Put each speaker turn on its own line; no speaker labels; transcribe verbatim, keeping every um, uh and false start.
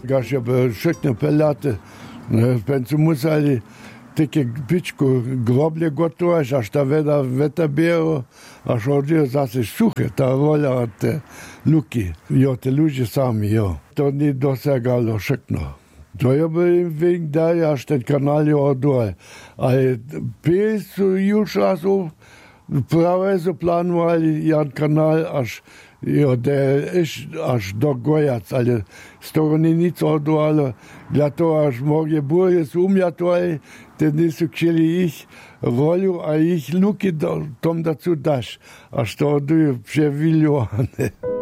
Gaš je pa všechno peljate, pencu museli taky pičku groblje gotovaš, až ta veda veta bjero, až ovdje zase suhe, ta volja od te luki. Jo, te luži sami, jo. To ni dosegalo všechno. To je bil ving dalje, až ten kanal je odoj. Ale pil su już raz prawie zaplanowali jan kanal, až jo, der ist až do Gojac, ale z toho ni nic odvalo. Dla toho, až mogli burje umjatoj, te nisu htjeli ich volju, a ich luki tom dazu daš. Až to oduju převiljovane.